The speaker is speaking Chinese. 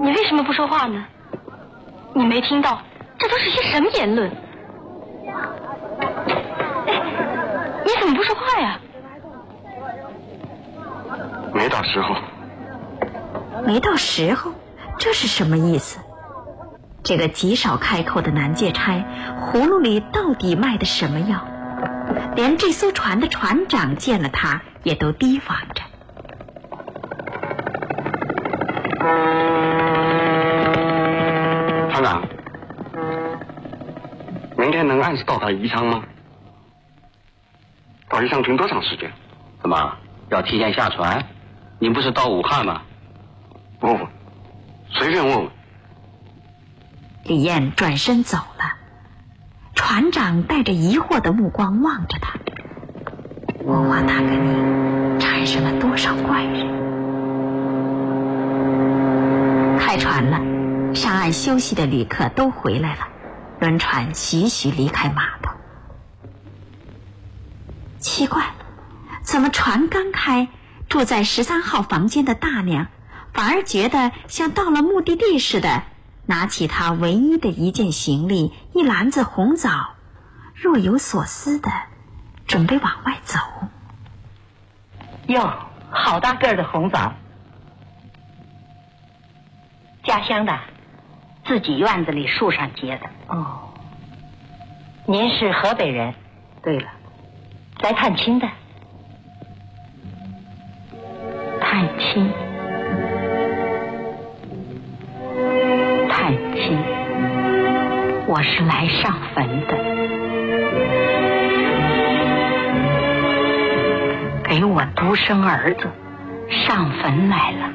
你为什么不说话呢？你没听到这都是些什么言论？哎，你怎么不说话呀？ 没到时候。 没到时候，这是什么意思？这个极少开口的南界差，葫芦里到底卖的什么药？连这艘船的船长见了他，也都提防着。 船长，明天能按时到达宜昌吗？到宜昌停多长时间？ 怎么要提前下船？您不是到武汉吗？ 不，随便问问。 李艳转身走了，船长带着疑惑的目光望着他。文化大革命产生了多少怪人？开船了，上岸休息的旅客都回来了，轮船徐徐离开码头。奇怪，怎么船刚开，住在13号房间的大娘反而觉得像到了目的地似的，拿起她唯一的一件行李，一篮子红枣，若有所思的准备往外走。 哟，好大个儿的红枣，家乡的，自己院子里树上结的。哦，您是河北人？对了，来探亲的。探亲，探亲，我是来上坟的，给我独生儿子上坟来了。